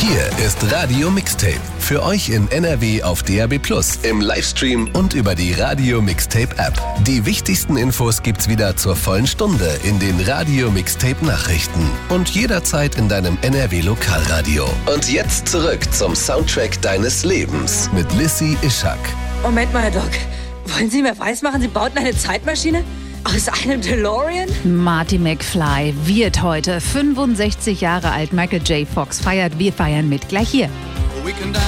Hier ist Radio Mixtape. Für euch in NRW auf DAB+, im Livestream und über die Radio Mixtape App. Die wichtigsten Infos gibt's wieder zur vollen Stunde in den Radio Mixtape Nachrichten und jederzeit in deinem NRW Lokalradio. Und jetzt zurück zum Soundtrack deines Lebens mit Lissy Ischak. Moment mal, Herr Doc. Wollen Sie mir weismachen, Sie bauten eine Zeitmaschine? Aus einem DeLorean? Marty McFly wird heute 65 Jahre alt. Michael J. Fox feiert. Wir feiern mit gleich hier.